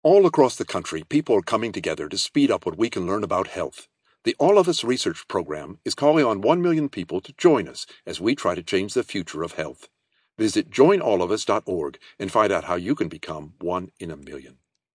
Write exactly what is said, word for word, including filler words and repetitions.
All across the country, people are coming together to speed up what we can learn about health. The All of Us Research Program is calling on one million people to join us as we try to change the future of health. Visit join all of us dot org and find out how you can become one in a million.